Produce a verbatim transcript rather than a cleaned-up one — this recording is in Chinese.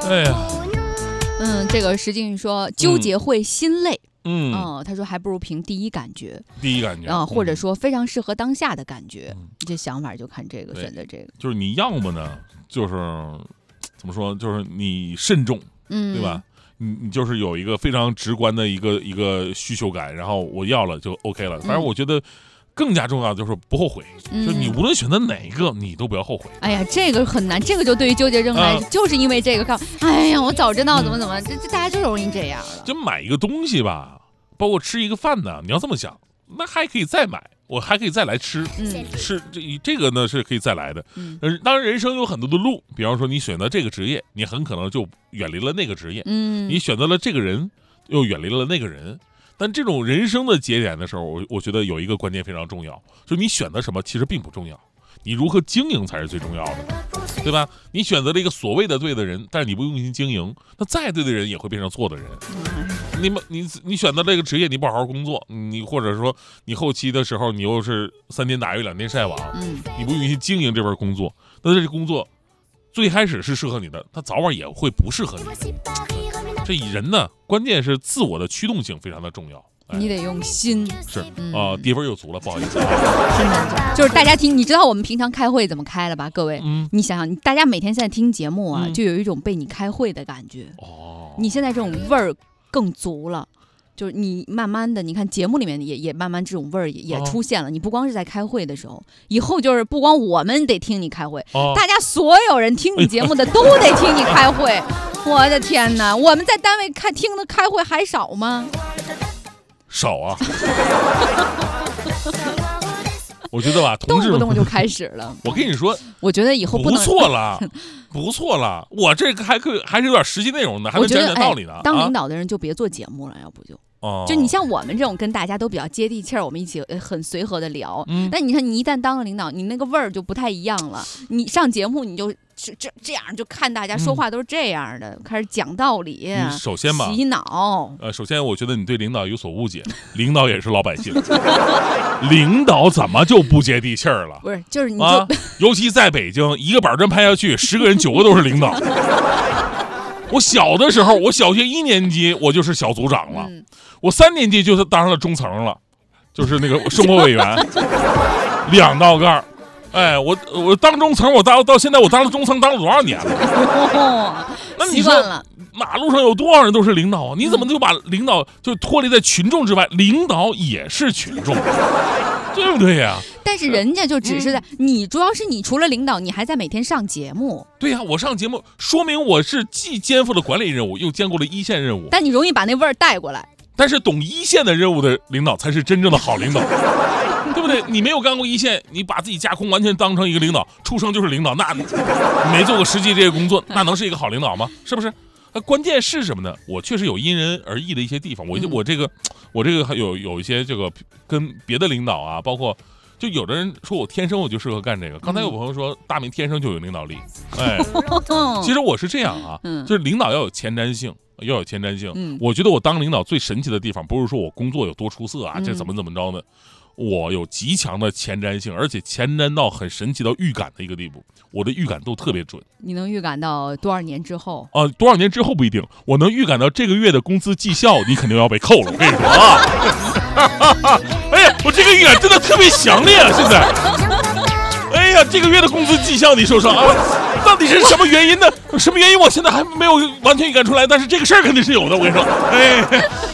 哎呀， 嗯，这个石静说纠结会心累。 嗯， 哦，他说还不如凭第一感觉， 第一感觉啊、或者说非常适合当下的感觉， 嗯、 这想法就看这个，选择这个。 就是你要么呢，就是怎么说，就是你慎重， 嗯， 对吧？你你就是有一个非常直观的一个一个需求感，然后我要了就 OK 了。反正我觉得更加重要的就是不后悔，嗯、就是你无论选择哪一个，你都不要后悔。 哎呀，这个很难，这个就对于纠结症来说，啊、就是因为这个看，哎呀，我早知道怎么怎么，这、嗯、这大家就容易这样了。 就买一个东西吧，包括吃一个饭呢，你要这么想，那还可以再买。我还可以再来吃，嗯，是这这个呢是可以再来的。嗯，当然人生有很多的路，比方说你选择这个职业，你很可能就远离了那个职业。嗯，你选择了这个人，又远离了那个人。但这种人生的节点的时候，我我觉得有一个关键非常重要，就是你选择什么其实并不重要，你如何经营才是最重要的，对吧？你选择了一个所谓的对的人，但是你不用心经营，那再对的人也会变成错的人。你们你你选择这个职业，你不好好工作，你或者说你后期的时候，你又是三天打鱼两天晒网，嗯，你不用心经营这份工作，那这工作最开始是适合你的，它早晚也会不适合你的。这人呢，关键是自我的驱动性非常的重要。 你得用心， 是啊、嗯呃，跌分又足了，不好意思。真的，就是大家听，你知道我们平常开会怎么开了吧？各位，嗯、你想想，大家每天现在听节目啊，嗯、就有一种被你开会的感觉。哦，你现在这种味儿更足了，就是你慢慢的，你看节目里面也也慢慢这种味儿也, 也出现了。哦、你不光是在开会的时候，以后就是不光我们得听你开会，哦、大家所有人听你节目的都得听你开会。我的天哪，我们在单位开听的开会还少吗？ 少啊！我觉得吧，同志动不动就开始了。 我跟你说， 我觉得以后不能不错了，不错了。我这个还可以，还是有点实际内容的，还能讲讲道理呢。 哎、当领导的人就别做节目了，要不就。哦，就你像我们这种跟大家都比较接地气儿，我们一起很随和的聊。嗯，但你看你一旦当了领导，你那个味儿就不太一样了。你上节目你就这这这样就看大家说话都是这样的，嗯、开始讲道理。 首先吧， 洗脑。 呃，首先我觉得你对领导有所误解，领导也是老百姓，领导怎么就不接地气儿了？ 不是，就是你就、 啊，尤其在北京，一个板砖拍下去，十个人九个都是领导。我小的时候，我小学一年级我就是小组长了，嗯、我三年级就是当上了中层了，就是那个生活委员，两道杠。哎，我我当中层，我当到现在我当了中层，当了多少年了？哦、那你说马路上有多少人都是领导啊？你怎么就把领导就脱离在群众之外？领导也是群众，对不对呀、啊？ 但是人家就只是在、嗯、你，主要是你除了领导，你还在每天上节目。 对呀、啊，我上节目，说明我是既肩负了管理任务，又兼顾了一线任务。 但你容易把那味儿带过来。 但是懂一线的任务的领导才是真正的好领导。对不对？你没有干过一线，你把自己架空完全当成一个领导，出生就是领导，那没做过实际这些工作，那能是一个好领导吗？是不是？那关键是什么呢？我确实有因人而异的一些地方，我我这个我这个还有有一些这个跟别的领导啊，包括就有的人说我天生我就适合干这个。刚才有朋友说大明天生就有领导力，哎，其实我是这样啊，就是领导要有前瞻性。要有前瞻性，嗯、我觉得我当领导最神奇的地方，不是说我工作有多出色啊，这怎么怎么着呢？嗯、我有极强的前瞻性，而且前瞻到很神奇到预感的一个地步，我的预感都特别准。 你能预感到多少年之后？ 啊、呃，多少年之后不一定，我能预感到这个月的工资绩效，你肯定要被扣了。我跟你说啊，哎呀，我这个预感真的特别强烈啊！现在，哎呀，这个月的工资绩效，你说说啊？到底是什么原因呢？什么原因？我现在还没有完全预感出来，但是这个事儿肯定是有的。我跟你说，哎。